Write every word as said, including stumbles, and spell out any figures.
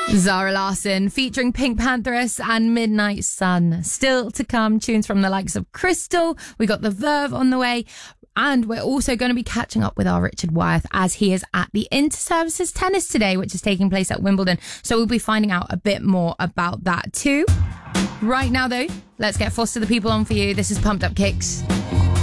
Zara Larsson featuring Pink Pantheress and Midnight Sun. Still to come, tunes from the likes of Crystal. We got the Verve on the way. And we're also going to be catching up with our Richard Wyeth as he is at the Inter-Services Tennis today, which is taking place at Wimbledon. So we'll be finding out a bit more about that too. Right now, though, let's get Foster the People on for you. This is Pumped Up Kicks.